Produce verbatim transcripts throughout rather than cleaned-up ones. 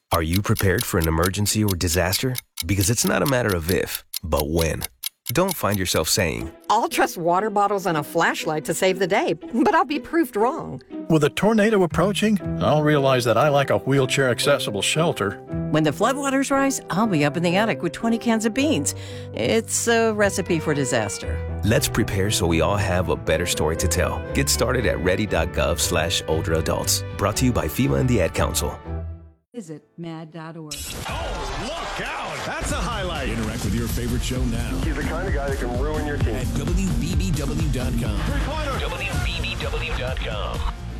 Are you prepared for an emergency or disaster? Because it's not a matter of if, but when. Don't find yourself saying, I'll trust water bottles and a flashlight to save the day, but I'll be proved wrong. With a tornado approaching, I'll realize that I lack a wheelchair-accessible shelter. When the floodwaters rise, I'll be up in the attic with twenty cans of beans. It's a recipe for disaster. Let's prepare so we all have a better story to tell. Get started at ready.gov slash older adults. Brought to you by FEMA and the Ad Council. Visit mad dot org. Oh, look out. That's a highlight. Interact with your favorite show now. He's the kind of guy that can ruin your team. At W B B W dot com. Three-pointer. W B B W dot com.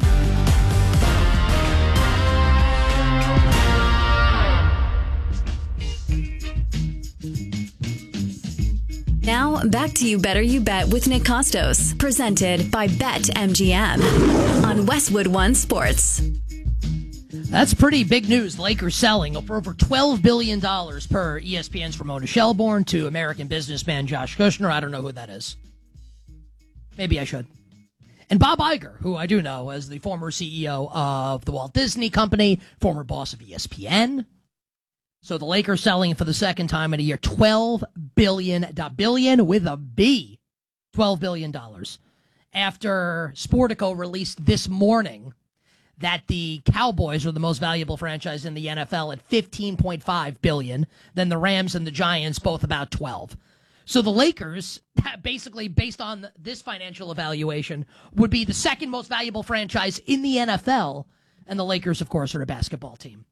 Now, back to You Better You Bet with Nick Costos, presented by BetMGM on Westwood One Sports. That's pretty big news. Lakers selling for over twelve billion dollars per E S P N's Ramona Shelburne to American businessman Josh Kushner. I don't know who that is. Maybe I should. And Bob Iger, who I do know as the former C E O of the Walt Disney Company, former boss of E S P N. So the Lakers selling for the second time in a year twelve billion dollars, billion with a B, twelve billion dollars. After Sportico released this morning that the Cowboys are the most valuable franchise in the N F L at fifteen point five billion dollars, then the Rams and the Giants both about twelve. So the Lakers, basically based on this financial evaluation, would be the second most valuable franchise in the N F L, and the Lakers, of course, are a basketball team.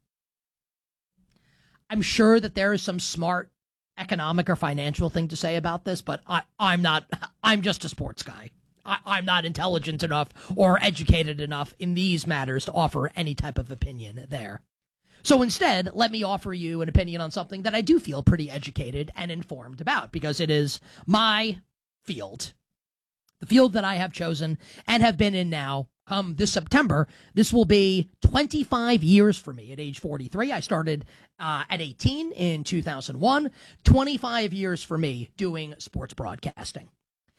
I'm sure that there is some smart economic or financial thing to say about this, but I, I'm not, I'm just a sports guy. I, I'm not intelligent enough or educated enough in these matters to offer any type of opinion there. So instead, let me offer you an opinion on something that I do feel pretty educated and informed about, because it is my field, the field that I have chosen and have been in now. Come this September, this will be twenty-five years for me at age forty-three. I started uh, at eighteen in two thousand one. twenty-five years for me doing sports broadcasting.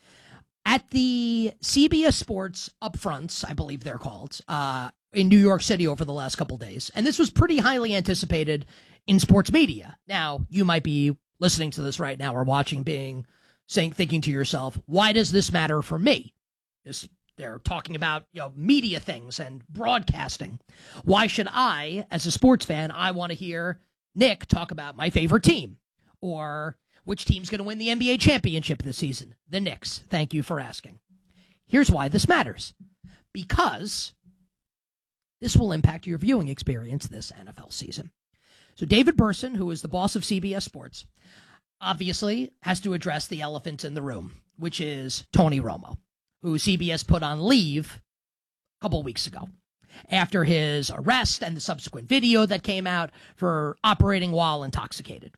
At the C B S Sports Upfronts, I believe they're called, uh, in New York City over the last couple days. And this was pretty highly anticipated in sports media. Now, you might be listening to this right now or watching being, saying, thinking to yourself, why does this matter for me? This They're talking about, you know, media things and broadcasting. Why should I, as a sports fan, I want to hear Nick talk about my favorite team, or which team's going to win the N B A championship this season? The Knicks. Thank you for asking. Here's why this matters. Because this will impact your viewing experience this N F L season. So David Berson, who is the boss of C B S Sports, obviously has to address the elephant in the room, which is Tony Romo, who C B S put on leave a couple weeks ago after his arrest and the subsequent video that came out for operating while intoxicated.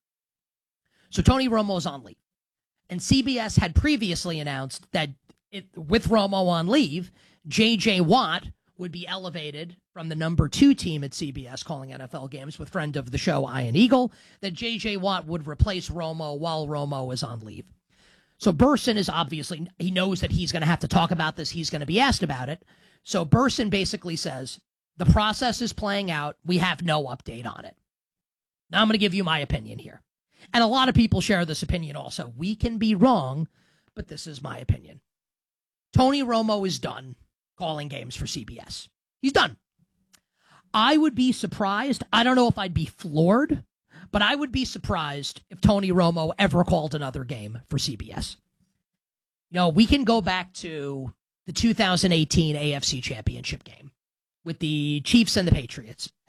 So Tony Romo's on leave. And C B S had previously announced that it, with Romo on leave, J J Watt would be elevated from the number two team at C B S calling N F L games with friend of the show, Ian Eagle, that J J Watt would replace Romo while Romo is on leave. So Berson is obviously, he knows that he's going to have to talk about this. He's going to be asked about it. So Berson basically says, the process is playing out. We have no update on it. Now I'm going to give you my opinion here. And a lot of people share this opinion also. We can be wrong, but this is my opinion. Tony Romo is done calling games for C B S. He's done. I would be surprised. I don't know if I'd be floored, but I would be surprised if Tony Romo ever called another game for C B S. You know, we can go back to the two thousand eighteen A F C Championship game with the Chiefs and the Patriots.